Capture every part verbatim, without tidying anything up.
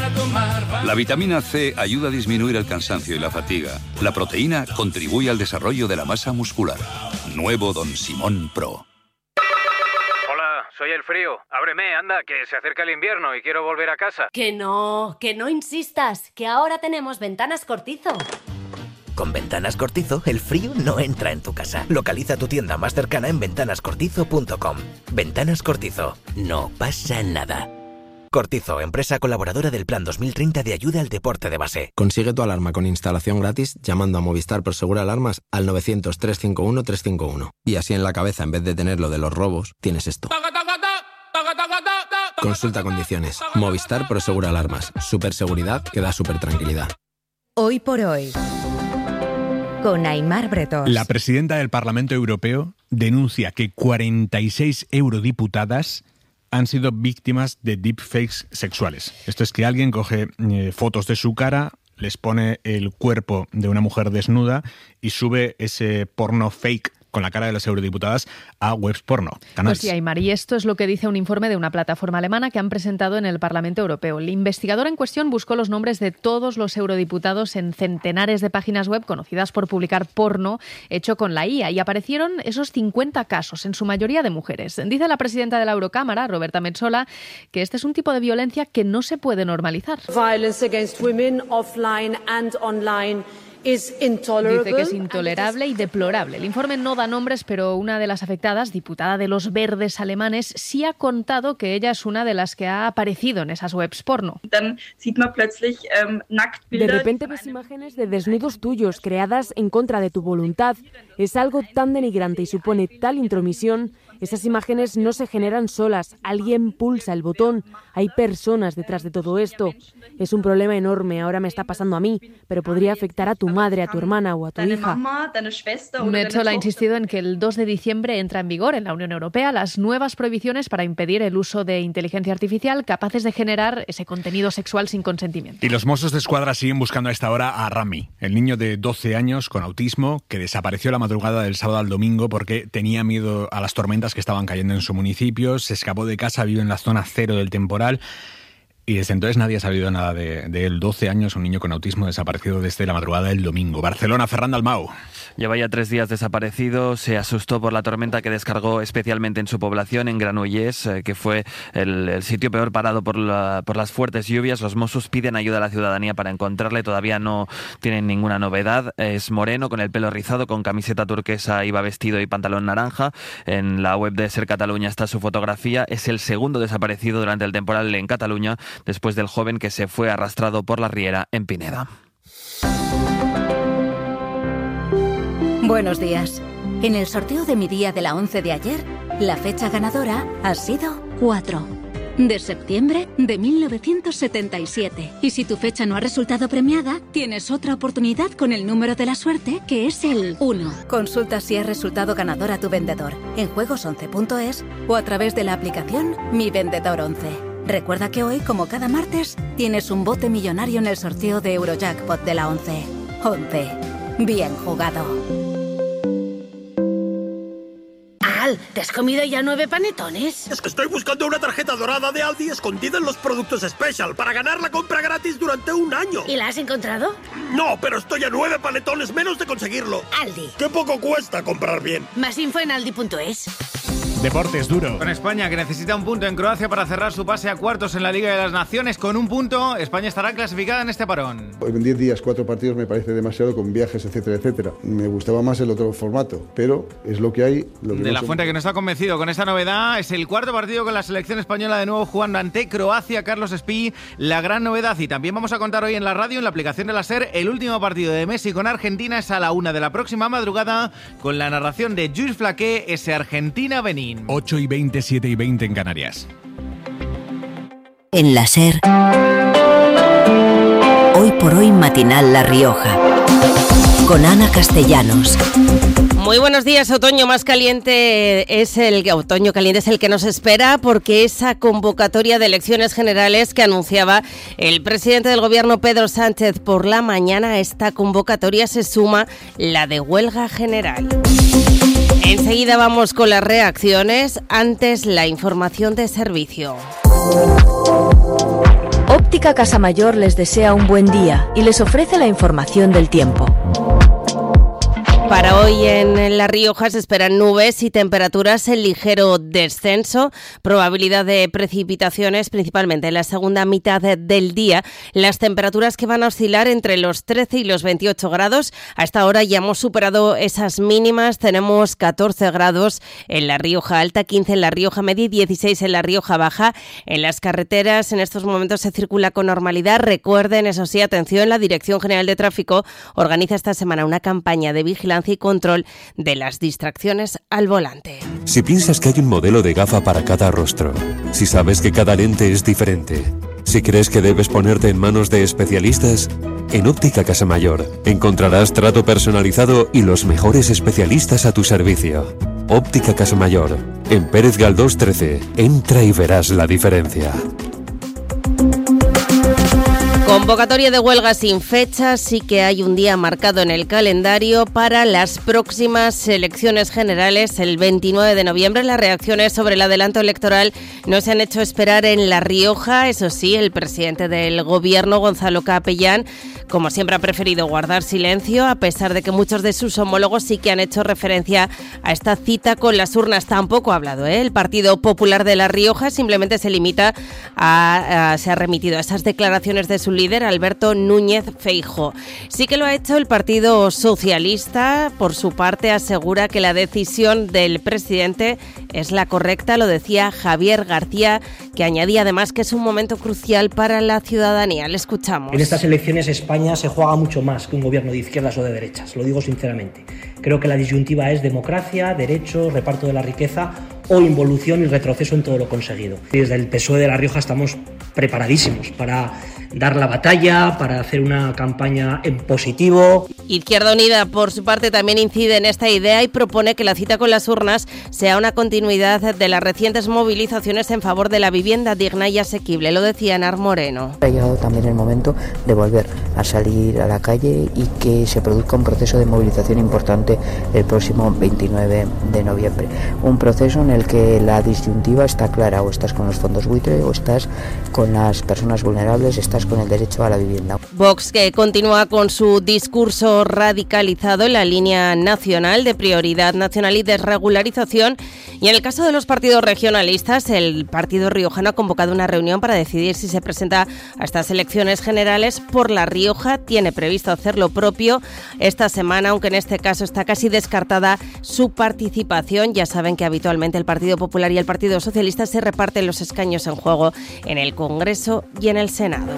La vitamina C ayuda a disminuir el cansancio y la fatiga. La proteína contribuye al desarrollo de la masa muscular. Nuevo Don Simón Pro. Hola, soy el frío. Ábreme, anda, que se acerca el invierno y quiero volver a casa. Que no, que no insistas, que ahora tenemos Ventanas Cortizo. Con Ventanas Cortizo, el frío no entra en tu casa. Localiza tu tienda más cercana en ventanas cortizo punto com. Ventanas Cortizo. No pasa nada. Cortizo, empresa colaboradora del Plan dos mil treinta de ayuda al deporte de base. Consigue tu alarma con instalación gratis llamando a Movistar Prosegur Alarmas al novecientos, trescientos cincuenta y uno, trescientos cincuenta y uno. Y así en la cabeza, en vez de tener lo de los robos, tienes esto. Consulta condiciones. Movistar Prosegur Alarmas. Superseguridad que da super tranquilidad. Hoy por hoy, con Aimar Bretos. La presidenta del Parlamento Europeo denuncia que cuarenta y seis eurodiputadas han sido víctimas de deepfakes sexuales. Esto es que alguien coge eh, fotos de su cara, les pone el cuerpo de una mujer desnuda y sube ese porno fake con la cara de las eurodiputadas a webs porno. Canals. Pues sí, Aymar, y esto es lo que dice un informe de una plataforma alemana que han presentado en el Parlamento Europeo. El investigador en cuestión buscó los nombres de todos los eurodiputados en centenares de páginas web conocidas por publicar porno hecho con la I A y aparecieron esos cincuenta casos, en su mayoría de mujeres. Dice la presidenta de la Eurocámara, Roberta Metsola, que este es un tipo de violencia que no se puede normalizar. Violence against women offline and online. Dice que es intolerable y deplorable. El informe no da nombres, pero una de las afectadas, diputada de los Verdes alemanes, sí ha contado que ella es una de las que ha aparecido en esas webs porno. De repente ves imágenes de desnudos tuyos creadas en contra de tu voluntad. Es algo tan denigrante y supone tal intromisión. Esas imágenes no se generan solas. Alguien pulsa el botón. Hay personas detrás de todo esto. Es un problema enorme. Ahora me está pasando a mí, pero podría afectar a tu madre, a tu hermana o a tu hija. Metsola ha insistido en que el dos de diciembre entra en vigor en la Unión Europea las nuevas prohibiciones para impedir el uso de inteligencia artificial capaces de generar ese contenido sexual sin consentimiento. Y los Mossos de Escuadra siguen buscando a esta hora a Rami, el niño de doce años con autismo que desapareció la madrugada del sábado al domingo porque tenía miedo a las tormentas que estaban cayendo en su municipio, se escapó de casa, vive en la zona cero del temporal y desde entonces nadie ha sabido nada de, de él. doce años, un niño con autismo desaparecido desde la madrugada del domingo. Barcelona, Ferran Dalmau. Lleva ya tres días desaparecido, se asustó por la tormenta que descargó especialmente en su población, en Granollers, eh, que fue el, el sitio peor parado por, la, por las fuertes lluvias. Los Mossos piden ayuda a la ciudadanía para encontrarle, todavía no tienen ninguna novedad. Es moreno, con el pelo rizado, con camiseta turquesa, iba vestido y pantalón naranja. En la web de Ser Cataluña está su fotografía. Es el segundo desaparecido durante el temporal en Cataluña, después del joven que se fue arrastrado por la riera en Pineda. Buenos días. En el sorteo de mi día de la once de ayer, la fecha ganadora ha sido cuatro de septiembre de mil novecientos setenta y siete. Y si tu fecha no ha resultado premiada, tienes otra oportunidad con el número de la suerte, que es el uno. Consulta si has resultado ganador a tu vendedor en juegos once punto es o a través de la aplicación Mi Vendedor once. Recuerda que hoy, como cada martes, tienes un bote millonario en el sorteo de Eurojackpot de la once. once. Bien jugado. Al, ¿te has comido ya nueve panetones? Es que estoy buscando una tarjeta dorada de Aldi escondida en los productos Special para ganar la compra gratis durante un año. ¿Y la has encontrado? No, pero estoy a nueve panetones menos de conseguirlo. Aldi. Qué poco cuesta comprar bien. Más info en aldi punto es. Deportes duro. Con España, que necesita un punto en Croacia para cerrar su pase a cuartos en la Liga de las Naciones. Con un punto, España estará clasificada en este parón. En diez días, cuatro partidos me parece demasiado, con viajes, etcétera, etcétera. Me gustaba más el otro formato, pero es lo que hay. Lo que de no la son... Fuente, que no está convencido con esta novedad, es el cuarto partido con la selección española de nuevo jugando ante Croacia. Carlos Espí, la gran novedad. Y también vamos a contar hoy en la radio, en la aplicación de la SER, el último partido de Messi con Argentina es a la una de la próxima madrugada, con la narración de Lluís Flaqué, ese Argentina-Benín. ocho y veinte, siete y veinte en Canarias. En la SER, hoy por hoy matinal La Rioja, con Ana Castellanos. Muy buenos días. Otoño más caliente es el otoño caliente es el que nos espera, porque esa convocatoria de elecciones generales que anunciaba el presidente del gobierno Pedro Sánchez por la mañana, esta convocatoria se suma la de huelga general. Enseguida vamos con las reacciones, antes la información de servicio. Óptica Casa Mayor les desea un buen día y les ofrece la información del tiempo. Para hoy en La Rioja se esperan nubes y temperaturas en ligero descenso, probabilidad de precipitaciones principalmente en la segunda mitad del día. Las temperaturas que van a oscilar entre los trece y los veintiocho grados. A esta hora ya hemos superado esas mínimas, tenemos catorce grados en La Rioja Alta, quince en La Rioja Media y dieciséis en La Rioja Baja. En las carreteras en estos momentos se circula con normalidad. Recuerden, eso sí, atención, la Dirección General de Tráfico organiza esta semana una campaña de vigilancia y control de las distracciones al volante. Si piensas que hay un modelo de gafa para cada rostro, si sabes que cada lente es diferente, si crees que debes ponerte en manos de especialistas, en Óptica Casa Mayor encontrarás trato personalizado y los mejores especialistas a tu servicio. Óptica Casa Mayor, en Pérez Galdós trece. Entra y verás la diferencia. Convocatoria de huelga sin fecha, sí que hay un día marcado en el calendario para las próximas elecciones generales el veintinueve de noviembre. Las reacciones sobre el adelanto electoral no se han hecho esperar en La Rioja. Eso sí, el presidente del gobierno, Gonzalo Capellán, como siempre ha preferido guardar silencio, a pesar de que muchos de sus homólogos sí que han hecho referencia a esta cita con las urnas. Tampoco ha hablado, ¿eh? El Partido Popular de La Rioja simplemente se limita a, a se ha remitido a esas declaraciones de su líder, Alberto Núñez Feijóo. Sí que lo ha hecho el Partido Socialista. Por su parte, asegura que la decisión del presidente es la correcta. Lo decía Javier García, que añadía además que es un momento crucial para la ciudadanía. Le escuchamos. En estas elecciones España se juega mucho más que un gobierno de izquierdas o de derechas. Lo digo sinceramente. Creo que la disyuntiva es democracia, derechos, reparto de la riqueza o involución y retroceso en todo lo conseguido. Desde el P S O E de La Rioja estamos preparadísimos para dar la batalla, para hacer una campaña en positivo. Izquierda Unida, por su parte, también incide en esta idea y propone que la cita con las urnas sea una continuidad de las recientes movilizaciones en favor de la vivienda digna y asequible. Lo decía Anar Moreno. Ha llegado también el momento de volver a salir a la calle y que se produzca un proceso de movilización importante el próximo veintinueve de noviembre. Un proceso en el que la disyuntiva está clara: o estás con los fondos buitre o estás con las personas vulnerables, estás con el derecho a la vivienda. Vox, que continúa con su discurso radicalizado en la línea nacional de prioridad nacional y desregularización. Y en el caso de los partidos regionalistas, el Partido Riojano ha convocado una reunión para decidir si se presenta a estas elecciones generales por La Rioja. Tiene previsto hacer lo propio esta semana, aunque en este caso está casi descartada su participación. Ya saben que habitualmente el Partido Popular y el Partido Socialista se reparten los escaños en juego en el Congreso y en el Senado.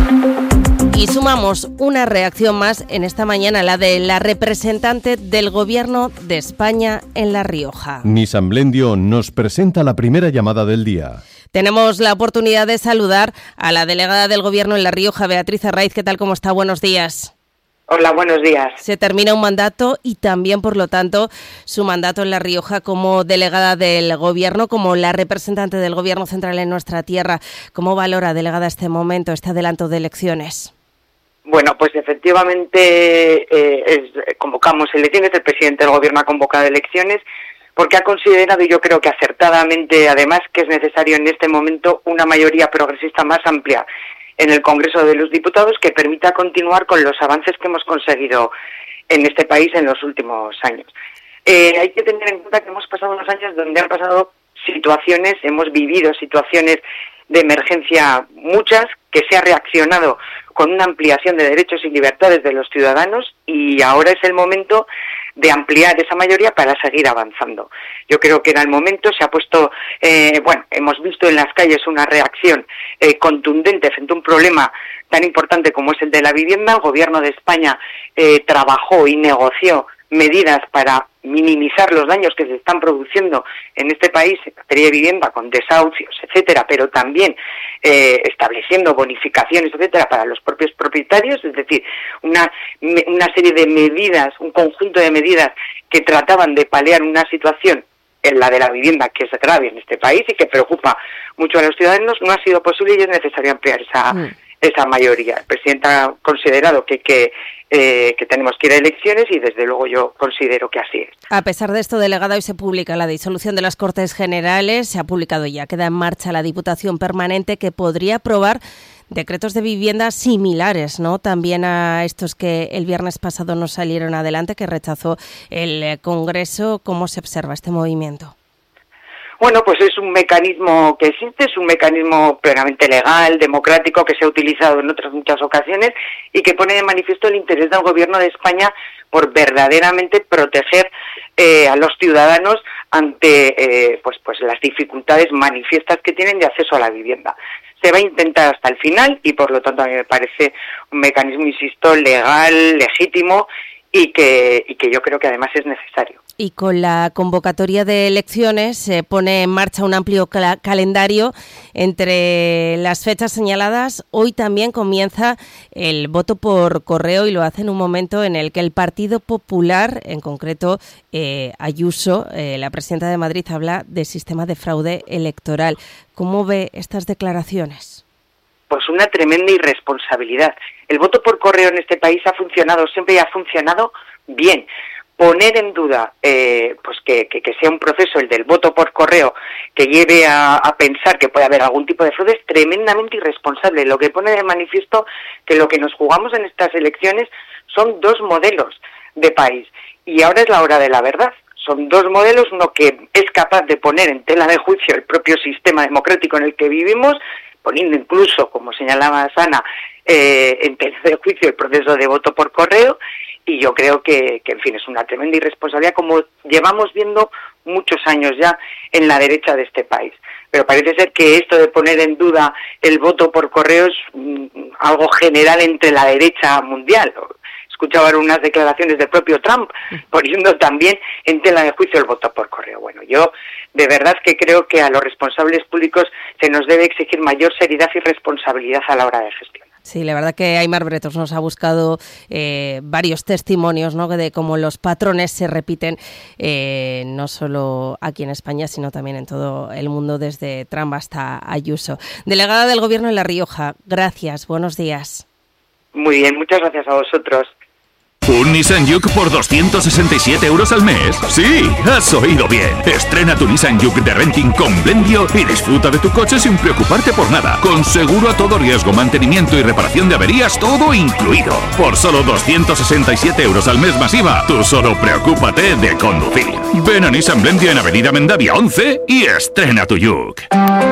Y sumamos una reacción más en esta mañana, la de la representante del Gobierno de España en La Rioja. Nissan Blendio nos presenta la primera llamada del día. Tenemos la oportunidad de saludar a la delegada del Gobierno en La Rioja, Beatriz Arraiz. ¿Qué tal? ¿Cómo está? Buenos días. Hola, buenos días. Se termina un mandato y también, por lo tanto, su mandato en La Rioja como delegada del Gobierno, como la representante del Gobierno central en nuestra tierra. ¿Cómo valora, delegada, este momento, este adelanto de elecciones? Bueno, pues efectivamente eh, es, convocamos elecciones, el presidente del Gobierno ha convocado elecciones porque ha considerado, y yo creo que acertadamente además, que es necesario en este momento una mayoría progresista más amplia en el Congreso de los Diputados que permita continuar con los avances que hemos conseguido en este país en los últimos años. Eh, hay que tener en cuenta que hemos pasado unos años donde han pasado situaciones, hemos vivido situaciones de emergencia muchas, que se ha reaccionado con una ampliación de derechos y libertades de los ciudadanos y ahora es el momento de ampliar esa mayoría para seguir avanzando. Yo creo que era el momento, se ha puesto, eh, bueno, hemos visto en las calles una reacción eh, contundente frente a un problema tan importante como es el de la vivienda. El Gobierno de España eh, trabajó y negoció medidas para minimizar los daños que se están produciendo en este país en materia de vivienda, con desahucios, etcétera, pero también eh, estableciendo bonificaciones, etcétera, para los propios propietarios, es decir, una, una serie de medidas, un conjunto de medidas que trataban de paliar una situación, en la de la vivienda, que es grave en este país y que preocupa mucho a los ciudadanos. No ha sido posible y es necesario ampliar esa, mm. esa mayoría. El presidente ha considerado que, que Eh, que tenemos que ir a elecciones y desde luego yo considero que así es. A pesar de esto, delegada, hoy se publica la disolución de las Cortes Generales, se ha publicado ya, queda en marcha la Diputación Permanente que podría aprobar decretos de vivienda similares, ¿no? También a estos que el viernes pasado no salieron adelante, que rechazó el Congreso. ¿Cómo se observa este movimiento? Bueno, pues es un mecanismo que existe, es un mecanismo plenamente legal, democrático, que se ha utilizado en otras muchas ocasiones y que pone de manifiesto el interés del Gobierno de España por verdaderamente proteger eh, a los ciudadanos ante eh, pues, pues las dificultades manifiestas que tienen de acceso a la vivienda. Se va a intentar hasta el final y, por lo tanto, a mí me parece un mecanismo, insisto, legal, legítimo y que, y que yo creo que además es necesario. Y con la convocatoria de elecciones se pone en marcha un amplio cal- calendario. Entre las fechas señaladas, hoy también comienza el voto por correo y lo hace en un momento en el que el Partido Popular, en concreto eh, Ayuso, eh, la presidenta de Madrid, habla de sistema de fraude electoral. ¿Cómo ve estas declaraciones? Pues una tremenda irresponsabilidad. El voto por correo en este país ha funcionado siempre y ha funcionado bien. Poner en duda eh, pues que, que, que sea un proceso, el del voto por correo, que lleve a, a pensar que puede haber algún tipo de fraude es tremendamente irresponsable. Lo que pone de manifiesto que lo que nos jugamos en estas elecciones son dos modelos de país. Y ahora es la hora de la verdad. Son dos modelos, uno que es capaz de poner en tela de juicio el propio sistema democrático en el que vivimos, poniendo incluso, como señalaba Sana, eh, en tela de juicio el proceso de voto por correo. Y yo creo que, que, en fin, es una tremenda irresponsabilidad, como llevamos viendo muchos años ya en la derecha de este país. Pero parece ser que esto de poner en duda el voto por correo es mm, algo general entre la derecha mundial. Escuchaba unas declaraciones del propio Trump poniendo también en tela de juicio el voto por correo. Bueno, yo de verdad que creo que a los responsables públicos se nos debe exigir mayor seriedad y responsabilidad a la hora de gestionar. Sí, la verdad que Aimar Bretos nos ha buscado eh, varios testimonios, ¿no?, de cómo los patrones se repiten eh, no solo aquí en España, sino también en todo el mundo, desde Trump hasta Ayuso. Delegada del Gobierno en La Rioja, gracias, buenos días. Muy bien, muchas gracias a vosotros. ¿Un Nissan Juke por doscientos sesenta y siete euros al mes? ¡Sí! ¡Has oído bien! Estrena tu Nissan Juke de renting con Blendio y disfruta de tu coche sin preocuparte por nada. Con seguro a todo riesgo, mantenimiento y reparación de averías, todo incluido. Por solo doscientos sesenta y siete euros al mes masiva, tú solo preocúpate de conducir. Ven a Nissan Blendio en Avenida Mendavia once y estrena tu Juke.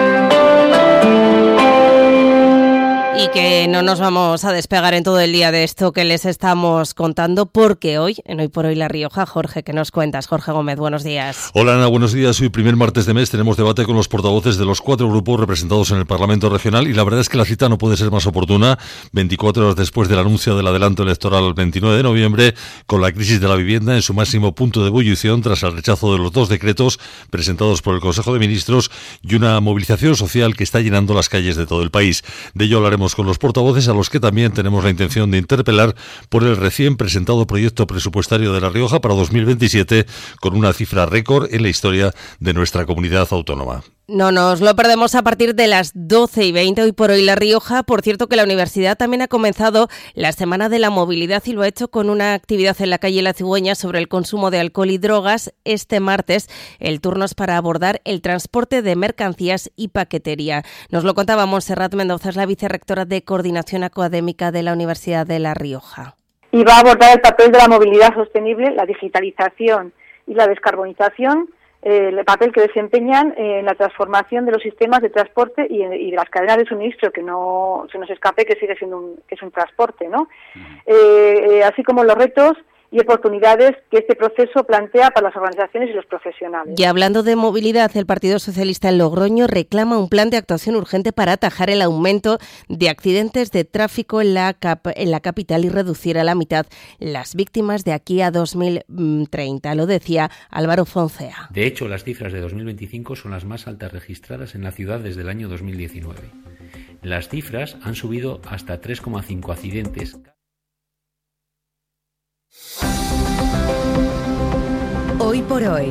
Y que no nos vamos a despegar en todo el día de esto que les estamos contando, porque hoy, en Hoy por Hoy La Rioja, Jorge, ¿qué nos cuentas? Jorge Gómez, buenos días. Hola Ana, buenos días. Hoy, primer martes de mes, tenemos debate con los portavoces de los cuatro grupos representados en el Parlamento Regional y la verdad es que la cita no puede ser más oportuna, veinticuatro horas después del anuncio del adelanto electoral el veintinueve de noviembre, con la crisis de la vivienda en su máximo punto de ebullición tras el rechazo de los dos decretos presentados por el Consejo de Ministros y una movilización social que está llenando las calles de todo el país. De ello hablaremos con los portavoces, a los que también tenemos la intención de interpelar por el recién presentado proyecto presupuestario de La Rioja para dos mil veintisiete, con una cifra récord en la historia de nuestra comunidad autónoma. No nos lo perdemos a partir de las doce y veinte, Hoy por Hoy La Rioja. Por cierto, que la universidad también ha comenzado la Semana de la Movilidad y lo ha hecho con una actividad en la calle La Cigüeña sobre el consumo de alcohol y drogas. Este martes el turno es para abordar el transporte de mercancías y paquetería. Nos lo contaba Montserrat Mendoza, es la vicerrectora de Coordinación Académica de la Universidad de La Rioja. Y va a abordar el papel de la movilidad sostenible, la digitalización y la descarbonización, el papel que desempeñan en la transformación de los sistemas de transporte y, y de las cadenas de suministro, que no se nos escape que sigue siendo un, que es un transporte, ¿no? Eh, así como los retos y oportunidades que este proceso plantea para las organizaciones y los profesionales. Y hablando de movilidad, el Partido Socialista en Logroño reclama un plan de actuación urgente para atajar el aumento de accidentes de tráfico en la, cap- en la capital y reducir a la mitad las víctimas de aquí a dos mil treinta. Lo decía Álvaro Foncea. De hecho, las cifras de dos mil veinticinco son las más altas registradas en la ciudad desde el año dos mil diecinueve. Las cifras han subido hasta tres coma cinco accidentes. Hoy por Hoy,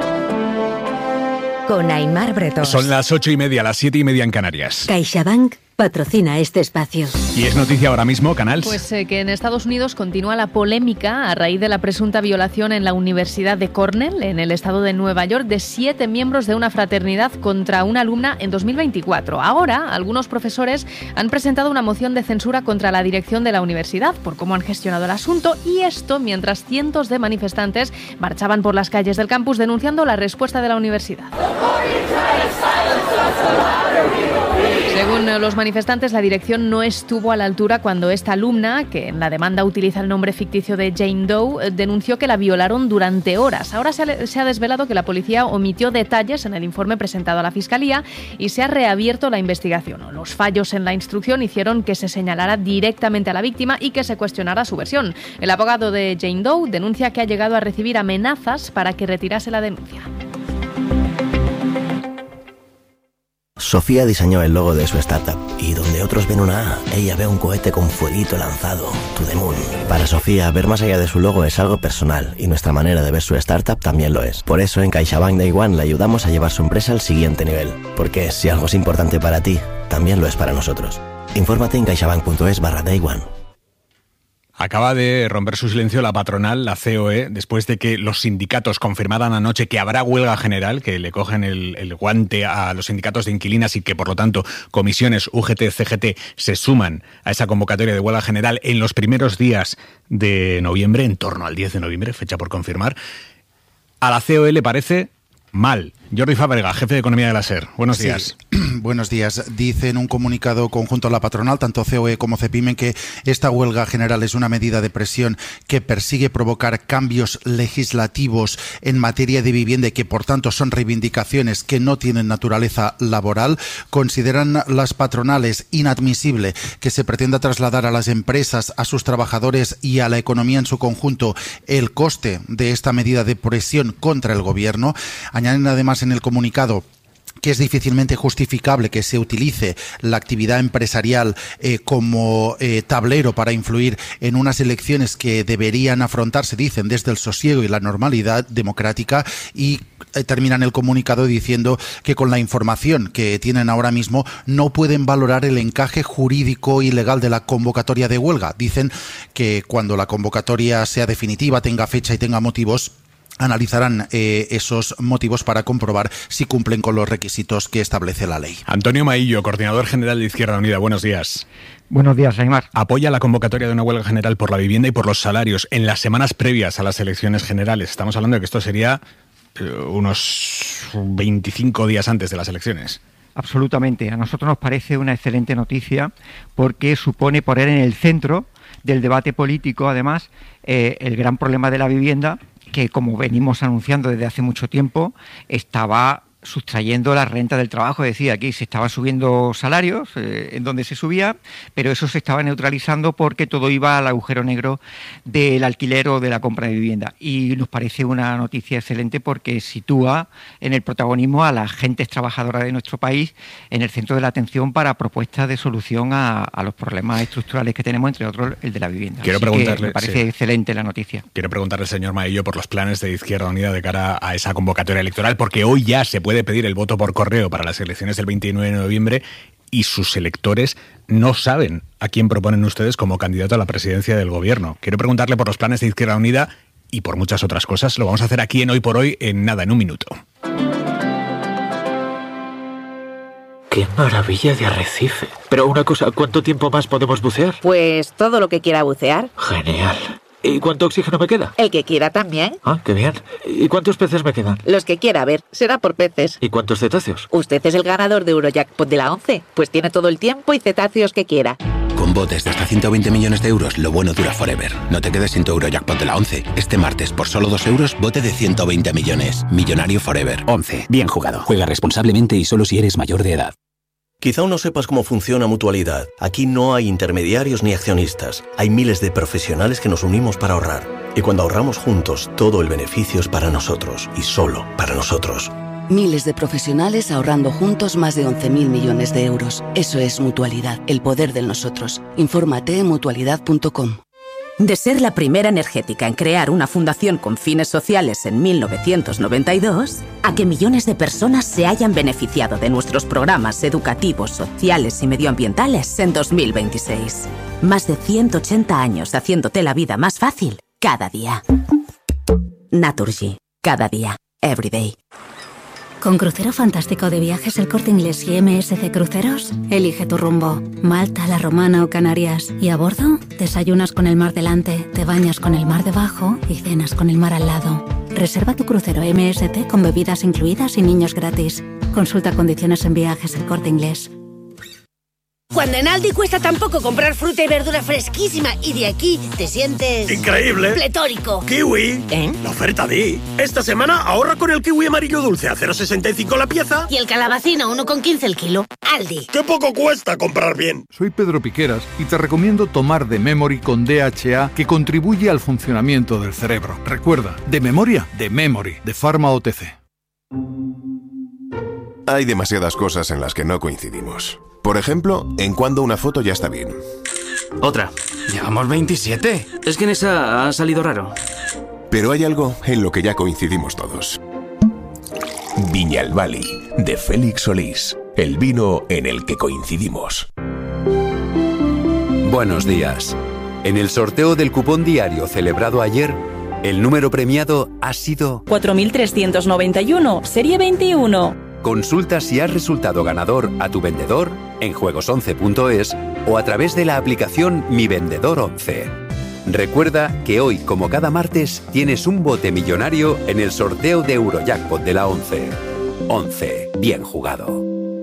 con Aimar Bretos. Son las ocho y media, las siete y media en Canarias. CaixaBank patrocina este espacio. Y es noticia ahora mismo, Canals. Pues eh, que en Estados Unidos continúa la polémica a raíz de la presunta violación en la Universidad de Cornell, en el estado de Nueva York, de siete miembros de una fraternidad contra una alumna en dos mil veinticuatro. Ahora, algunos profesores han presentado una moción de censura contra la dirección de la universidad por cómo han gestionado el asunto, y esto mientras cientos de manifestantes marchaban por las calles del campus denunciando la respuesta de la universidad. Según los manifestantes, la dirección no estuvo a la altura cuando esta alumna, que en la demanda utiliza el nombre ficticio de Jane Doe, denunció que la violaron durante horas. Ahora se ha, se ha desvelado que la policía omitió detalles en el informe presentado a la Fiscalía y se ha reabierto la investigación. Los fallos en la instrucción hicieron que se señalara directamente a la víctima y que se cuestionara su versión. El abogado de Jane Doe denuncia que ha llegado a recibir amenazas para que retirase la denuncia. Sofía diseñó el logo de su startup y donde otros ven una A, ella ve un cohete con fueguito lanzado, to the moon. Para Sofía, ver más allá de su logo es algo personal y nuestra manera de ver su startup también lo es. Por eso en CaixaBank Day One le ayudamos a llevar su empresa al siguiente nivel. Porque si algo es importante para ti, también lo es para nosotros. Infórmate en caixabank.es barra Day One. Acaba de romper su silencio la patronal, la C O E, después de que los sindicatos confirmaran anoche que habrá huelga general, que le cogen el, el guante a los sindicatos de inquilinas y que, por lo tanto, comisiones U G T, C G T se suman a esa convocatoria de huelga general en los primeros días de noviembre, en torno al diez de noviembre, fecha por confirmar. A la C O E le parece mal. Jordi Fábrega, jefe de Economía de la SER. Buenos días. Sí. Buenos días. Dice en un comunicado conjunto a la patronal, tanto C O E como CEPIME, que esta huelga general es una medida de presión que persigue provocar cambios legislativos en materia de vivienda y que, por tanto, son reivindicaciones que no tienen naturaleza laboral. Consideran las patronales inadmisible que se pretenda trasladar a las empresas, a sus trabajadores y a la economía en su conjunto el coste de esta medida de presión contra el gobierno. Añaden además en el comunicado que es difícilmente justificable que se utilice la actividad empresarial eh, como eh, tablero para influir en unas elecciones que deberían afrontarse, dicen, desde el sosiego y la normalidad democrática, y eh, terminan el comunicado diciendo que con la información que tienen ahora mismo no pueden valorar el encaje jurídico y legal de la convocatoria de huelga. Dicen que cuando la convocatoria sea definitiva, tenga fecha y tenga motivos, analizarán eh, esos motivos para comprobar si cumplen con los requisitos que establece la ley. Antonio Maillo, coordinador general de Izquierda Unida. Buenos días. Buenos días, Aymar. Apoya la convocatoria de una huelga general por la vivienda y por los salarios en las semanas previas a las elecciones generales. Estamos hablando de que esto sería eh, unos veinticinco días antes de las elecciones. Absolutamente. A nosotros nos parece una excelente noticia porque supone poner en el centro del debate político, además, eh, el gran problema de la vivienda, que, como venimos anunciando desde hace mucho tiempo, estaba sustrayendo la renta del trabajo. Es decir, aquí se estaban subiendo salarios, eh, en donde se subía, pero eso se estaba neutralizando porque todo iba al agujero negro del alquiler o de la compra de vivienda. Y nos parece una noticia excelente porque sitúa en el protagonismo a las gentes trabajadoras de nuestro país en el centro de la atención para propuestas de solución a, a los problemas estructurales que tenemos, entre otros el de la vivienda. Quiero Así preguntarle, que me parece sí. excelente la noticia. Quiero preguntarle al señor Maillo por los planes de Izquierda Unida de cara a esa convocatoria electoral, porque hoy ya se puede pedir el voto por correo para las elecciones del veintinueve de noviembre y sus electores no saben a quién proponen ustedes como candidato a la presidencia del gobierno. Quiero preguntarle por los planes de Izquierda Unida y por muchas otras cosas. Lo vamos a hacer aquí en Hoy por Hoy en nada, en un minuto. ¡Qué maravilla de arrecife! Pero una cosa, ¿cuánto tiempo más podemos bucear? Pues todo lo que quiera bucear. Genial. ¿Y cuánto oxígeno me queda? El que quiera también. Ah, qué bien. ¿Y cuántos peces me quedan? Los que quiera, a ver, será por peces. ¿Y cuántos cetáceos? Usted es el ganador de Eurojackpot de la once, pues tiene todo el tiempo y cetáceos que quiera. Con botes de hasta ciento veinte millones de euros, lo bueno dura forever. No te quedes sin tu Eurojackpot de la once. Este martes, por solo dos euros, bote de ciento veinte millones. Millonario forever. once. Bien jugado. Juega responsablemente y solo si eres mayor de edad. Quizá aún no sepas cómo funciona Mutualidad. Aquí no hay intermediarios ni accionistas. Hay miles de profesionales que nos unimos para ahorrar. Y cuando ahorramos juntos, todo el beneficio es para nosotros y solo para nosotros. Miles de profesionales ahorrando juntos más de once mil millones de euros. Eso es Mutualidad, el poder de nosotros. Infórmate en mutualidad punto com. De ser la primera energética en crear una fundación con fines sociales en mil novecientos noventa y dos, a que millones de personas se hayan beneficiado de nuestros programas educativos, sociales y medioambientales en dos mil veintiséis. Más de ciento ochenta años haciéndote la vida más fácil cada día. Naturgy. Cada día. Every day. Con Crucero Fantástico de Viajes El Corte Inglés y M S C Cruceros, elige tu rumbo. Malta, La Romana o Canarias. Y a bordo, desayunas con el mar delante, te bañas con el mar debajo y cenas con el mar al lado. Reserva tu crucero M S C con bebidas incluidas y niños gratis. Consulta condiciones en Viajes El Corte Inglés. Cuando en Aldi cuesta tan poco comprar fruta y verdura fresquísima y de aquí te sientes... ¡increíble! ¡Pletórico! ¡Kiwi! ¿Eh? La oferta di. Esta semana ahorra con el kiwi amarillo dulce a cero coma sesenta y cinco la pieza. Y el calabacino uno con quince el kilo. Aldi. ¡Qué poco cuesta comprar bien! Soy Pedro Piqueras y te recomiendo tomar The Memory con D H A, que contribuye al funcionamiento del cerebro. Recuerda, de memoria, de Memory, de Pharma O T C. Hay demasiadas cosas en las que no coincidimos. Por ejemplo, en cuando una foto ya está bien. Otra. Llevamos veintisiete. Es que en esa ha salido raro. Pero hay algo en lo que ya coincidimos todos. Viñalbali, de Félix Solís. El vino en el que coincidimos. Buenos días. En el sorteo del cupón diario celebrado ayer, el número premiado ha sido cuatro mil trescientos noventa y uno, serie veintiuno. Consulta si has resultado ganador a tu vendedor en juegos once punto es o a través de la aplicación Mi Vendedor once. Recuerda que hoy, como cada martes, tienes un bote millonario en el sorteo de Eurojackpot de la once. once. Bien jugado.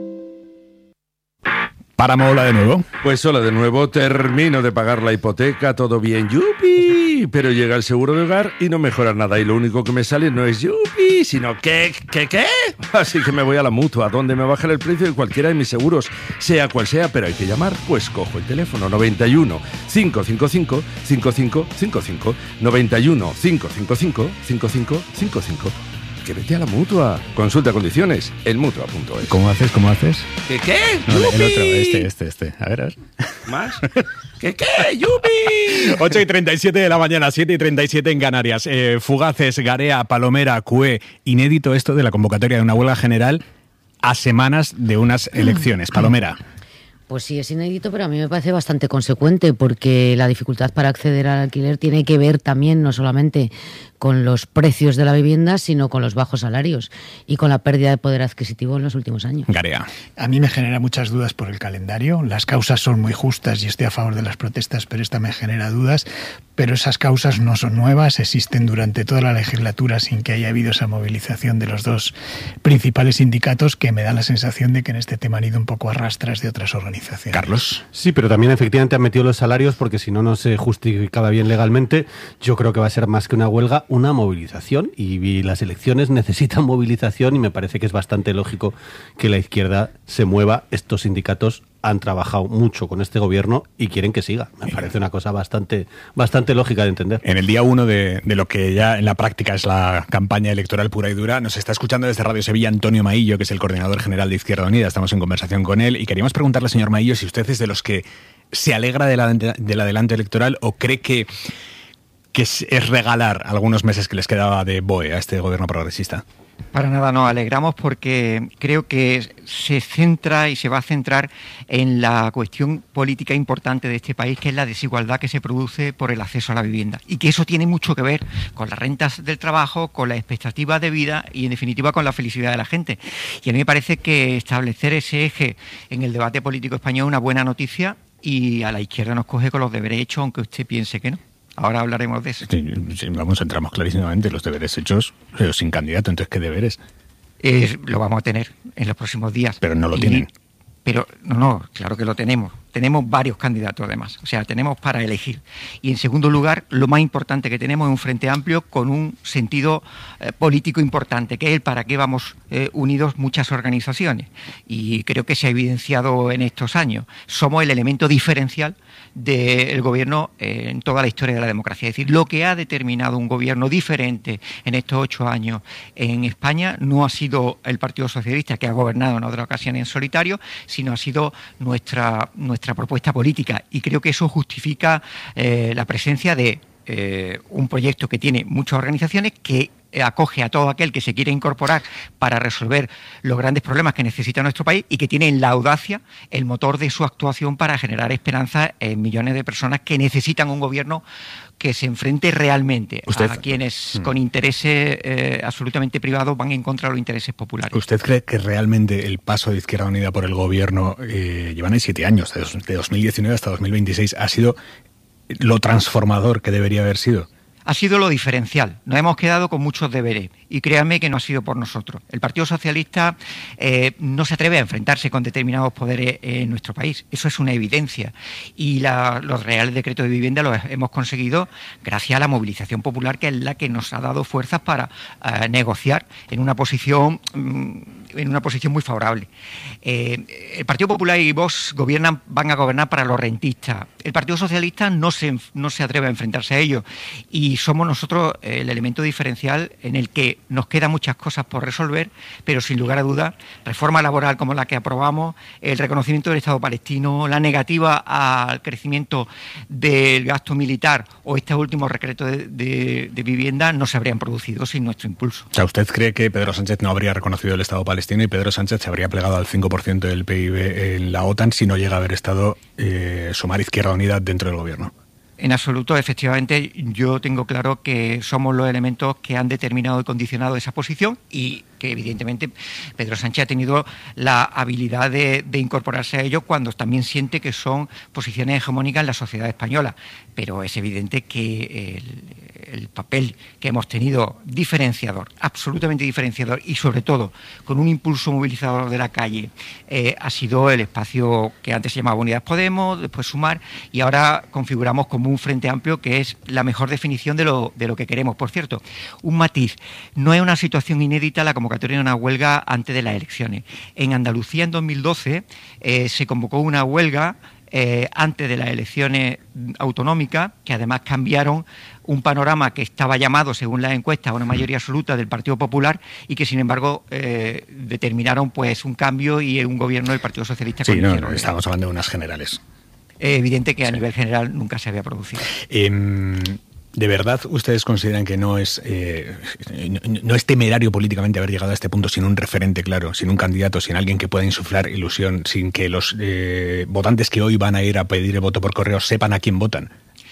Páramo, hola de nuevo. Pues hola de nuevo, termino de pagar la hipoteca, todo bien, yupi, pero llega el seguro de hogar y no mejora nada y lo único que me sale no es yupi, sino que, ¿qué, qué? Así que me voy a la Mutua, donde me bajan el precio de cualquiera de mis seguros, sea cual sea, pero hay que llamar, pues cojo el teléfono noventa y uno, cinco cinco cinco, cinco cinco cinco cinco, noventa y uno, cinco cinco cinco, cinco cinco cinco cinco. Que vete a la Mutua. Consulta condiciones en mutua punto es. ¿Cómo haces? ¿Cómo haces? ¿Qué qué? No, el ¡Yupi! otro, este, este, este. A ver, a ver. ¿Más? ¿Qué qué? ¡Yupi! ocho y treinta y siete de la mañana, siete y treinta y siete en Canarias. Eh, Fugaces, Garea, Palomera, Cue. Inédito esto de la convocatoria de una huelga general a semanas de unas elecciones. Palomera. Pues sí, es inédito, pero a mí me parece bastante consecuente porque la dificultad para acceder al alquiler tiene que ver también no solamente con los precios de la vivienda, sino con los bajos salarios y con la pérdida de poder adquisitivo en los últimos años. Garea. A mí me genera muchas dudas por el calendario. Las causas son muy justas y estoy a favor de las protestas, pero esta me genera dudas. Pero esas causas no son nuevas, existen durante toda la legislatura sin que haya habido esa movilización de los dos principales sindicatos, que me da la sensación de que en este tema han ido un poco a rastras de otras organizaciones. Carlos. Sí, pero también efectivamente han metido los salarios porque si no, no se justificaba bien legalmente. Yo creo que va a ser más que una huelga, una movilización, y, y las elecciones necesitan movilización y me parece que es bastante lógico que la izquierda se mueva. Estos sindicatos han trabajado mucho con este gobierno y quieren que siga. Me parece una cosa bastante, bastante lógica de entender. En el día uno de, de lo que ya en la práctica es la campaña electoral pura y dura, nos está escuchando desde Radio Sevilla Antonio Maillo, que es el coordinador general de Izquierda Unida. Estamos en conversación con él y queríamos preguntarle, señor Maillo, si usted es de los que se alegra del de adelanto electoral o cree que, que es regalar algunos meses que les quedaba de B O E a este gobierno progresista. Para nada nos alegramos porque creo que se centra y se va a centrar en la cuestión política importante de este país, que es la desigualdad que se produce por el acceso a la vivienda. Y que eso tiene mucho que ver con las rentas del trabajo, con las expectativas de vida y, en definitiva, con la felicidad de la gente. Y a mí me parece que establecer ese eje en el debate político español es una buena noticia y a la izquierda nos coge con los deberes hechos, aunque usted piense que no. Ahora hablaremos de eso. Sí, sí, vamos, entramos clarísimamente, los deberes hechos, pero sin candidato, entonces ¿qué deberes? Eh, lo vamos a tener en los próximos días. Pero no lo y, tienen. Pero no, no, claro que lo tenemos. Tenemos varios candidatos además, o sea, tenemos para elegir. Y en segundo lugar, lo más importante que tenemos es un frente amplio con un sentido eh, político importante, que es el para qué vamos eh, unidos muchas organizaciones. Y creo que se ha evidenciado en estos años. Somos el elemento diferencial del gobierno eh, en toda la historia de la democracia. Es decir, lo que ha determinado un gobierno diferente en estos ocho años en España no ha sido el Partido Socialista, que ha gobernado en otra ocasión en solitario, sino ha sido nuestra, nuestra nuestra propuesta política, y creo que eso justifica eh, la presencia de eh, un proyecto que tiene muchas organizaciones, que acoge a todo aquel que se quiere incorporar para resolver los grandes problemas que necesita nuestro país, y que tiene en la audacia el motor de su actuación para generar esperanza en millones de personas que necesitan un gobierno que se enfrente realmente ¿Usted? a quienes hmm. con intereses eh, absolutamente privados van en contra de los intereses populares. ¿Usted cree que realmente el paso de Izquierda Unida por el gobierno, eh, llevan ahí siete años, de dos mil diecinueve hasta dos mil veintiséis, ha sido lo transformador que debería haber sido? Ha sido lo diferencial. Nos hemos quedado con muchos deberes, y créanme que no ha sido por nosotros. El Partido Socialista eh, no se atreve a enfrentarse con determinados poderes en nuestro país. Eso es una evidencia. Y la, los reales decretos de vivienda los hemos conseguido gracias a la movilización popular, que es la que nos ha dado fuerzas para uh, negociar en una posición... Um, en una posición muy favorable. Eh, el Partido Popular y Vox gobiernan, van a gobernar para los rentistas. El Partido Socialista no se, no se atreve a enfrentarse a ellos, y somos nosotros el elemento diferencial en el que nos quedan muchas cosas por resolver, pero sin lugar a dudas, reforma laboral como la que aprobamos, el reconocimiento del Estado palestino, la negativa al crecimiento del gasto militar o este último decreto de, de, de vivienda no se habrían producido sin nuestro impulso. O sea, ¿usted cree que Pedro Sánchez no habría reconocido el Estado palestino y Pedro Sánchez se habría plegado al cinco por ciento del P I B en la OTAN si no llega a haber estado eh, Sumar Izquierda Unida dentro del gobierno? En absoluto, efectivamente, yo tengo claro que somos los elementos que han determinado y condicionado esa posición, y que evidentemente Pedro Sánchez ha tenido la habilidad de, de incorporarse a ello cuando también siente que son posiciones hegemónicas en la sociedad española. Pero es evidente que el, el papel que hemos tenido diferenciador, absolutamente diferenciador, y sobre todo con un impulso movilizador de la calle, eh, ha sido el espacio que antes se llamaba Unidas Podemos, después Sumar, y ahora configuramos como un frente amplio, que es la mejor definición de lo, de lo que queremos. Por cierto, un matiz, no es una situación inédita la convocatoria de una huelga antes de las elecciones. En Andalucía en dos mil doce eh, se convocó una huelga eh, antes de las elecciones autonómicas, que además cambiaron un panorama que estaba llamado, según las encuestas, a una mayoría absoluta del Partido Popular, y que sin embargo eh, determinaron pues un cambio y un gobierno del Partido Socialista. Sí, no, no, estamos hablando de unas generales. Es evidente que a sí. nivel general nunca se había producido. Eh, ¿De verdad ustedes consideran que no es eh, no es temerario políticamente haber llegado a este punto sin un referente claro, sin un candidato, sin alguien que pueda insuflar ilusión, sin que los eh, votantes que hoy van a ir a pedir el voto por correo sepan a quién votan?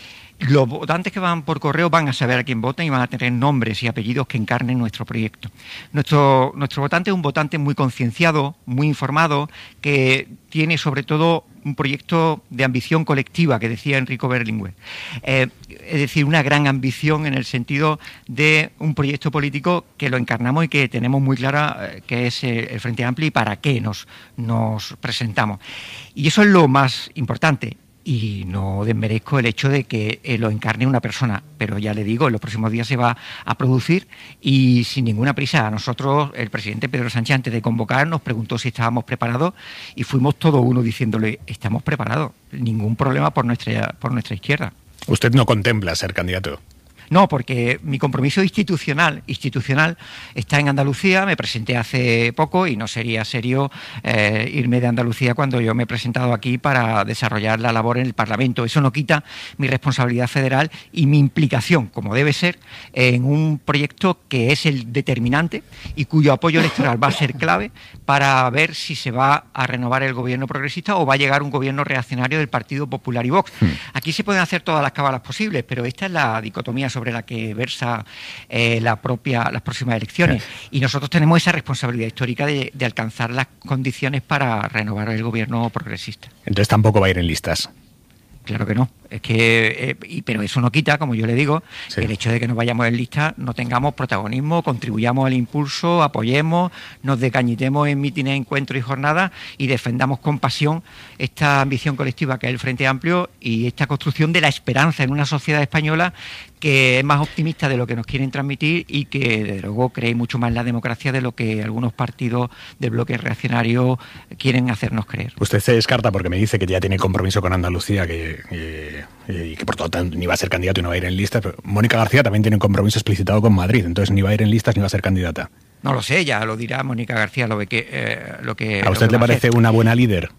Los votantes que van por correo van a saber a quién votan y van a tener nombres y apellidos que encarnen nuestro proyecto. Nuestro, nuestro votante es un votante muy concienciado, muy informado, que tiene sobre todo un proyecto de ambición colectiva, que decía Enrico Berlinguer. Eh, es decir, una gran ambición en el sentido de un proyecto político que lo encarnamos y que tenemos muy clara eh, que es eh, el Frente Amplio y para qué nos, nos presentamos. Y eso es lo más importante. Y no desmerezco el hecho de que eh, lo encarne una persona, pero ya le digo, en los próximos días se va a producir y sin ninguna prisa. A nosotros, el presidente Pedro Sánchez, antes de convocar, nos preguntó si estábamos preparados y fuimos todo uno diciéndole, estamos preparados, ningún problema por nuestra, por nuestra izquierda. ¿Usted no contempla ser candidato? No, porque mi compromiso institucional institucional está en Andalucía. Me presenté hace poco y no sería serio eh, irme de Andalucía cuando yo me he presentado aquí para desarrollar la labor en el Parlamento. Eso no quita mi responsabilidad federal y mi implicación, como debe ser, en un proyecto que es el determinante y cuyo apoyo electoral va a ser clave para ver si se va a renovar el gobierno progresista o va a llegar un gobierno reaccionario del Partido Popular y Vox. Hmm. Aquí se pueden hacer todas las cábalas posibles, pero esta es la dicotomía sobre la que versa eh, la propia, las próximas elecciones. Y nosotros tenemos esa responsabilidad histórica de, de alcanzar las condiciones para renovar el gobierno progresista. Entonces tampoco va a ir en listas. Claro que no. Es que, eh, y, pero eso no quita, como yo le digo, sí. el hecho de que no vayamos en lista, no tengamos protagonismo, contribuyamos al impulso, apoyemos, nos decañitemos en mítines, encuentros y jornadas y defendamos con pasión esta ambición colectiva que es el Frente Amplio y esta construcción de la esperanza en una sociedad española que es más optimista de lo que nos quieren transmitir y que, desde luego, cree mucho más en la democracia de lo que algunos partidos del bloque reaccionario quieren hacernos creer. Usted se descarta porque me dice que ya tiene compromiso con Andalucía, que... que... y que por lo tanto ni va a ser candidato y no va a ir en listas, pero Mónica García también tiene un compromiso explicitado con Madrid, entonces ni va a ir en listas ni va a ser candidata. No lo sé, ya lo dirá Mónica García, lo que... Eh, lo que ¿A usted lo que le parece hacer. una buena líder?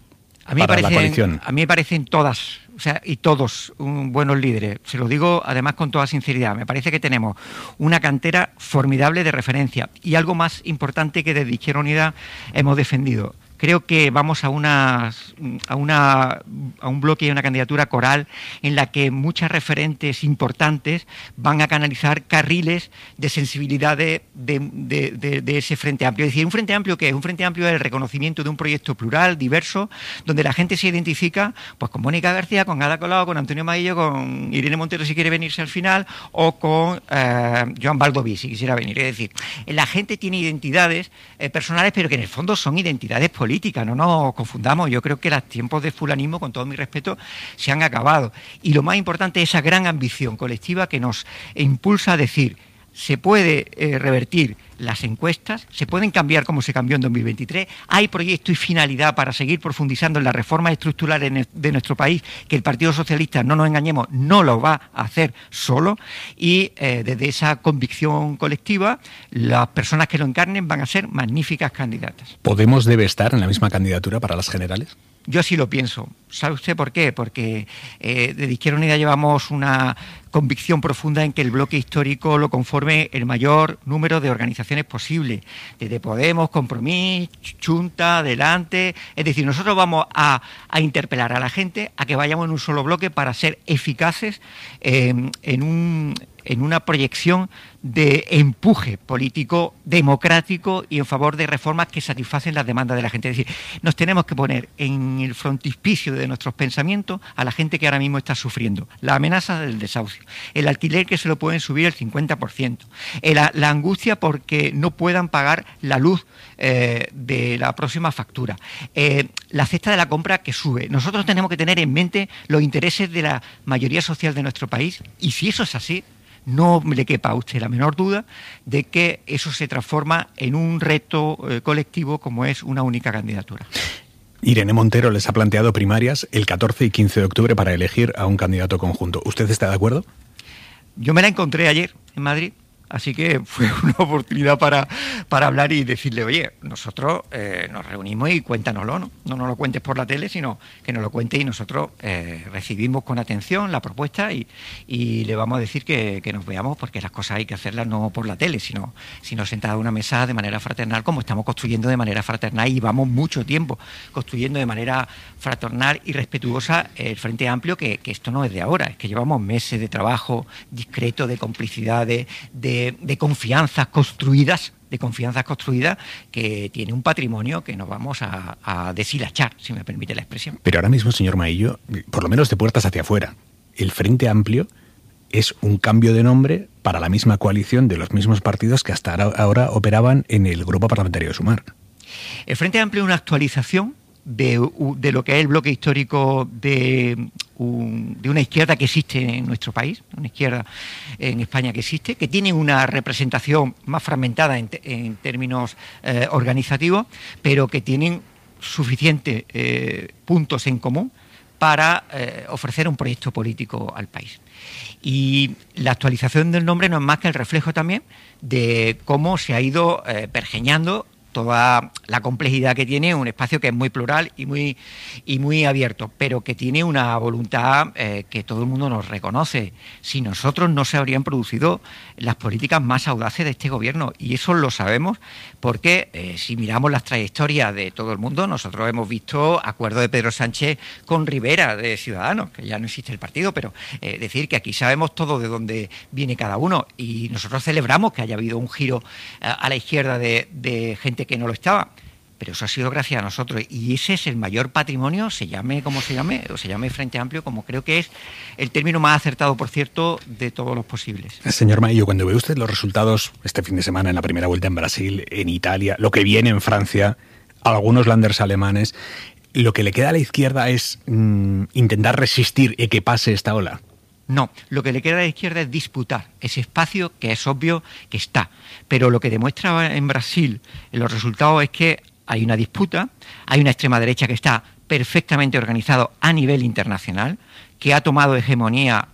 A mí para parecen, la coalición? A mí me parecen todas, o sea, y todos um, buenos líderes. Se lo digo además con toda sinceridad. Me parece que tenemos una cantera formidable de referencia y algo más importante que desde Izquierda Unida hemos defendido. Creo que vamos a, una, a, una, a un bloque y a una candidatura coral en la que muchas referentes importantes van a canalizar carriles de sensibilidad de, de, de, de, de ese Frente Amplio. Es decir, un Frente Amplio que es un Frente Amplio es el reconocimiento de un proyecto plural, diverso, donde la gente se identifica pues con Mónica García, con Ada Colau, con Antonio Maillo, con Irene Montero si quiere venirse al final, o con eh, Joan Baldoví si quisiera venir. Es decir, la gente tiene identidades eh, personales, pero que en el fondo son identidades políticas. No nos confundamos, yo creo que los tiempos de fulanismo, con todo mi respeto, se han acabado. Y lo más importante es esa gran ambición colectiva que nos impulsa a decir, se puede eh, revertir las encuestas, se pueden cambiar como se cambió en dos mil veintitrés, hay proyecto y finalidad para seguir profundizando en las reformas estructurales de nuestro país, que el Partido Socialista, no nos engañemos, no lo va a hacer solo, y eh, desde esa convicción colectiva, las personas que lo encarnen van a ser magníficas candidatas. ¿Podemos debe estar en la misma candidatura para las generales? Yo así lo pienso. ¿Sabe usted por qué? Porque eh, desde Izquierda Unida llevamos una convicción profunda en que el bloque histórico lo conforme el mayor número de organizaciones posible. Desde Podemos, Compromís, Chunta, Adelante. Es decir, nosotros vamos a, a interpelar a la gente a que vayamos en un solo bloque para ser eficaces eh, en un... en una proyección de empuje político democrático y en favor de reformas que satisfacen las demandas de la gente. Es decir, nos tenemos que poner en el frontispicio de nuestros pensamientos a la gente que ahora mismo está sufriendo. La amenaza del desahucio, el alquiler que se lo pueden subir el cincuenta por ciento, la, la angustia porque no puedan pagar la luz eh, de la próxima factura, eh, la cesta de la compra que sube. Nosotros tenemos que tener en mente los intereses de la mayoría social de nuestro país, y si eso es así, no le quepa a usted la menor duda de que eso se transforma en un reto eh, colectivo como es una única candidatura. Irene Montero les ha planteado primarias el catorce y quince de octubre para elegir a un candidato conjunto. ¿Usted está de acuerdo? Yo me la encontré ayer en Madrid. Así que fue una oportunidad para, para hablar y decirle, oye, nosotros eh, nos reunimos y cuéntanoslo, ¿no? No nos lo cuentes por la tele, sino que nos lo cuentes y nosotros eh, recibimos con atención la propuesta y, y le vamos a decir que, que nos veamos, porque las cosas hay que hacerlas no por la tele, sino, sino sentadas a una mesa de manera fraternal, como estamos construyendo de manera fraternal y llevamos mucho tiempo construyendo de manera fraternal y respetuosa el Frente Amplio, que, que esto no es de ahora, es que llevamos meses de trabajo discreto, de complicidad, de, de de confianzas construidas, de confianzas construidas, que tiene un patrimonio que nos vamos a, a deshilachar, si me permite la expresión. Pero ahora mismo, señor Maillo, por lo menos de puertas hacia afuera, el Frente Amplio es un cambio de nombre para la misma coalición de los mismos partidos que hasta ahora operaban en el grupo parlamentario de Sumar. El Frente Amplio es una actualización de, de lo que es el bloque histórico de, un, de una izquierda que existe en nuestro país, una izquierda en España que existe, que tiene una representación más fragmentada en, en términos eh, organizativos, pero que tienen suficientes eh, puntos en común para eh, ofrecer un proyecto político al país. Y la actualización del nombre no es más que el reflejo también de cómo se ha ido eh, pergeñando toda la complejidad que tiene un espacio que es muy plural y muy, y muy abierto, pero que tiene una voluntad eh, que todo el mundo nos reconoce. Si nosotros no se habrían producido las políticas más audaces de este gobierno, y eso lo sabemos porque eh, si miramos las trayectorias de todo el mundo, nosotros hemos visto acuerdo de Pedro Sánchez con Rivera de Ciudadanos, que ya no existe el partido, pero eh, decir que aquí sabemos todo de dónde viene cada uno, y nosotros celebramos que haya habido un giro eh, a la izquierda de, de gente que no lo estaba, pero eso ha sido gracias a nosotros, y ese es el mayor patrimonio, se llame como se llame, o se llame Frente Amplio, como creo que es el término más acertado, por cierto, de todos los posibles. Señor Maillo, cuando ve usted los resultados este fin de semana en la primera vuelta en Brasil, en Italia, lo que viene en Francia, algunos landers alemanes, ¿lo que le queda a la izquierda es mmm, intentar resistir y que pase esta ola? No, lo que le queda a la izquierda es disputar ese espacio que es obvio que está. Pero lo que demuestra en Brasil en los resultados es que hay una disputa, hay una extrema derecha que está perfectamente organizado a nivel internacional, que ha tomado hegemonía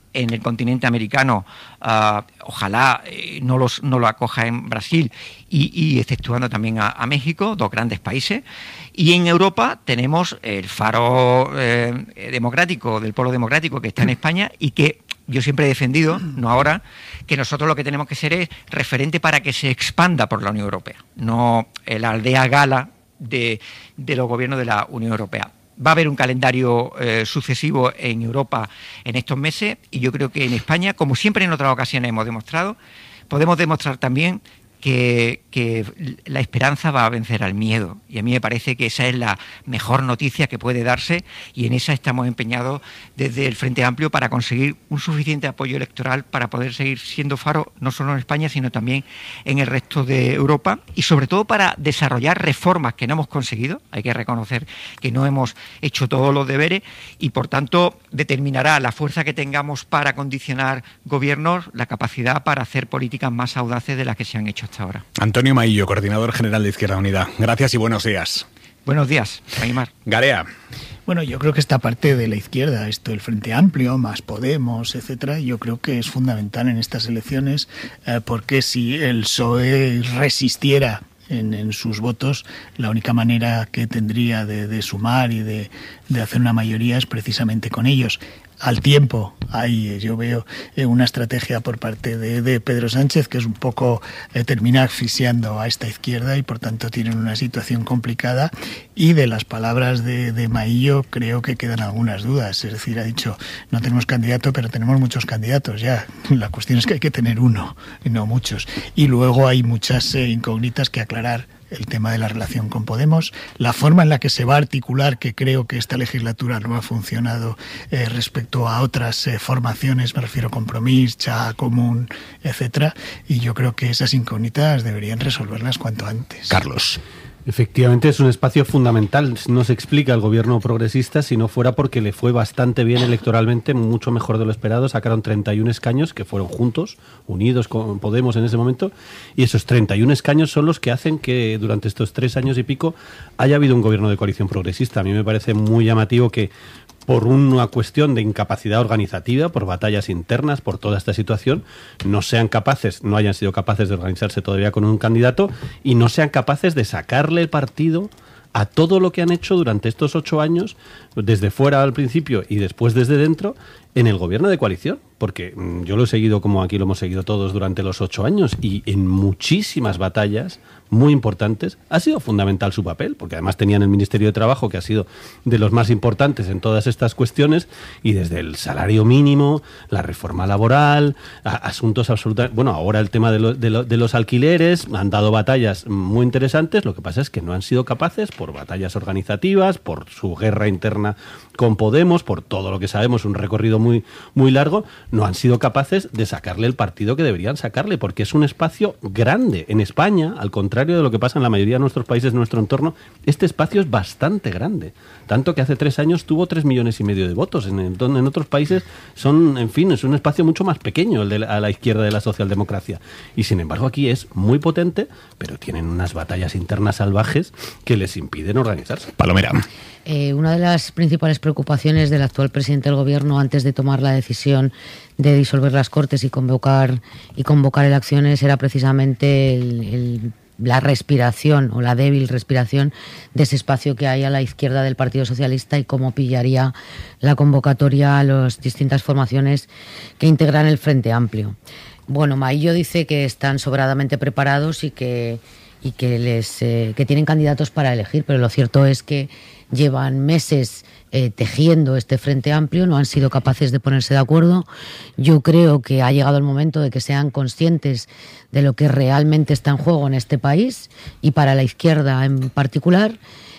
en el continente americano, uh, ojalá eh, no, los, no lo acoja en Brasil, y, y exceptuando también a, a México, dos grandes países. Y en Europa tenemos el faro eh, democrático, del polo democrático que está en España, y que yo siempre he defendido, no ahora, que nosotros lo que tenemos que ser es referente para que se expanda por la Unión Europea, no la aldea gala de, de los gobiernos de la Unión Europea. Va a haber un calendario eh, sucesivo en Europa en estos meses, y yo creo que en España, como siempre en otras ocasiones hemos demostrado, podemos demostrar también que, que la esperanza va a vencer al miedo, y a mí me parece que esa es la mejor noticia que puede darse, y en esa estamos empeñados desde el Frente Amplio para conseguir un suficiente apoyo electoral para poder seguir siendo faro no solo en España sino también en el resto de Europa, y sobre todo para desarrollar reformas que no hemos conseguido. Hay que reconocer que no hemos hecho todos los deberes, y por tanto determinará la fuerza que tengamos para condicionar gobiernos, la capacidad para hacer políticas más audaces de las que se han hecho hasta ahora. Antonio Maillo, coordinador general de Izquierda Unida. Gracias y buenos días. Buenos días, Aymar. Garea. Bueno, yo creo que esta parte de la izquierda, esto el Frente Amplio, más Podemos, etcétera, yo creo que es fundamental en estas elecciones, eh, porque si el P S O E resistiera en, en sus votos, la única manera que tendría de, de sumar y de, de hacer una mayoría es precisamente con ellos. Al tiempo, ahí yo veo eh, una estrategia por parte de, de Pedro Sánchez que es un poco eh, termina asfixiando a esta izquierda, y por tanto tienen una situación complicada. Y de las palabras de, de Maillo creo que quedan algunas dudas. Es decir, ha dicho, no tenemos candidato, pero tenemos muchos candidatos ya. La cuestión es que hay que tener uno, y no muchos. Y luego hay muchas eh, incógnitas que aclarar. El tema de la relación con Podemos, la forma en la que se va a articular, que creo que esta legislatura no ha funcionado eh, respecto a otras eh, formaciones, me refiero a Compromís, Cha, Común, etcétera, y yo creo que esas incógnitas deberían resolverlas cuanto antes. Carlos. Efectivamente, es un espacio fundamental. No se explica al gobierno progresista si no fuera porque le fue bastante bien electoralmente, mucho mejor de lo esperado. Sacaron treinta y un escaños que fueron juntos, unidos con Podemos en ese momento, y esos treinta y un escaños son los que hacen que durante estos tres años y pico haya habido un gobierno de coalición progresista. A mí me parece muy llamativo que, por una cuestión de incapacidad organizativa, por batallas internas, por toda esta situación, no sean capaces, no hayan sido capaces de organizarse todavía con un candidato, y no sean capaces de sacarle el partido a todo lo que han hecho durante estos ocho años, desde fuera al principio y después desde dentro, en el gobierno de coalición. Porque yo lo he seguido, como aquí lo hemos seguido todos durante los ocho años, y en muchísimas batallas muy importantes ha sido fundamental su papel, porque además tenían el Ministerio de Trabajo, que ha sido de los más importantes en todas estas cuestiones, y desde el salario mínimo, la reforma laboral, a, asuntos absolutamente... Bueno, ahora el tema de, lo, de, lo, de los alquileres, han dado batallas muy interesantes. Lo que pasa es que no han sido capaces, por batallas organizativas, por su guerra interna con Podemos, por todo lo que sabemos, un recorrido muy, muy largo, no han sido capaces de sacarle el partido que deberían sacarle, porque es un espacio grande. En España, al contrario de lo que pasa en la mayoría de nuestros países de nuestro entorno, este espacio es bastante grande. Tanto que hace tres años tuvo tres millones y medio de votos. En, en, en otros países son, en fin, es un espacio mucho más pequeño el de la, a la izquierda de la socialdemocracia. Y sin embargo aquí es muy potente, pero tienen unas batallas internas salvajes que les impiden organizarse. Palomera. Eh, una de las principales preocupaciones del actual presidente del Gobierno, antes de tomar la decisión de disolver las Cortes y convocar y convocar elecciones, era precisamente el, el, la respiración o la débil respiración de ese espacio que hay a la izquierda del Partido Socialista, y cómo pillaría la convocatoria a las distintas formaciones que integran el Frente Amplio. Bueno, Maillo dice que están sobradamente preparados y que, y que, les, eh, que tienen candidatos para elegir, pero lo cierto es que llevan meses eh, tejiendo este Frente Amplio, no han sido capaces de ponerse de acuerdo. Yo creo que ha llegado el momento de que sean conscientes de lo que realmente está en juego en este país, y para la izquierda en particular,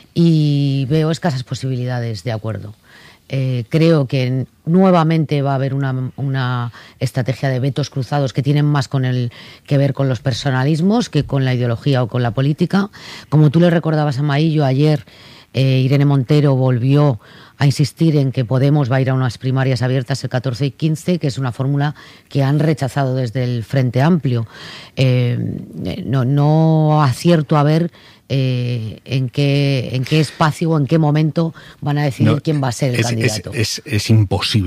y veo escasas posibilidades de acuerdo. Eh, creo que nuevamente va a haber una, una estrategia de vetos cruzados que tienen más con el, que ver con los personalismos que con la ideología o con la política. Como tú le recordabas a Maillo ayer, Eh, Irene Montero volvió a insistir en que Podemos va a ir a unas primarias abiertas el catorce y quince, que es una fórmula que han rechazado desde el Frente Amplio. Eh, no, no acierto a ver eh, en qué en qué espacio o en qué momento van a decidir no, quién va a ser el es, candidato. Es, es, es imposible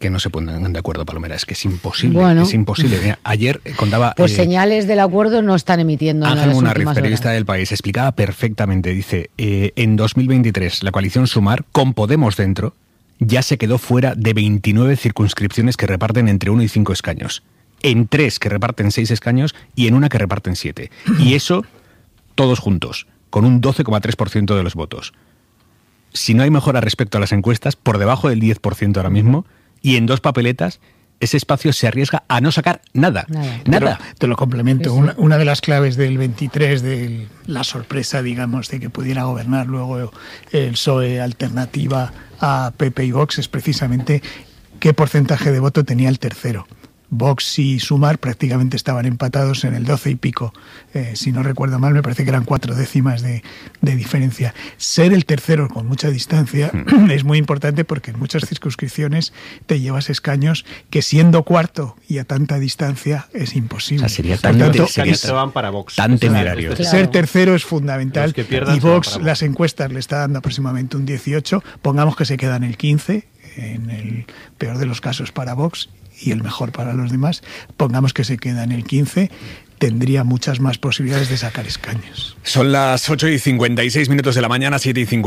que no se pongan de acuerdo, Palomera. Es que es imposible, Bueno. es imposible. Mira, ayer contaba... Pues eh, señales del acuerdo no están emitiendo en Ángel las Munarriz, últimas periodista horas. del País, explicaba perfectamente. Dice, eh, en dos mil veintitrés la coalición Sumar, con Podemos dentro, ya se quedó fuera de veintinueve circunscripciones que reparten entre uno y cinco escaños. En tres que reparten seis escaños y en una que reparten siete. Y eso, todos juntos, con un doce coma tres por ciento de los votos. Si no hay mejora respecto a las encuestas, por debajo del diez por ciento ahora mismo, y en dos papeletas, ese espacio se arriesga a no sacar nada. Nada. nada. Pero te lo complemento. Una, una de las claves del veintitrés, de la sorpresa, digamos, de que pudiera gobernar luego el P S O E alternativa a P P y Vox, es precisamente qué porcentaje de voto tenía el tercero. Vox y Sumar prácticamente estaban empatados en el doce y pico. Eh, si no recuerdo mal, me parece que eran cuatro décimas de, de diferencia. Ser el tercero con mucha distancia mm. es muy importante porque en muchas circunscripciones te llevas escaños que siendo cuarto y a tanta distancia es imposible. O sea, sería Por tan, tanto, sería se van para Vox. tan temerario. Claro. Ser tercero es fundamental. Que pierdan, y Vox, las encuestas le está dando aproximadamente un dieciocho. Pongamos que se queda en el quince, en el peor de los casos para Vox, y el mejor para los demás, pongamos que se queda en el quince, tendría muchas más posibilidades de sacar escaños. Son las ocho y cincuenta y seis minutos de la mañana, siete y cincuenta.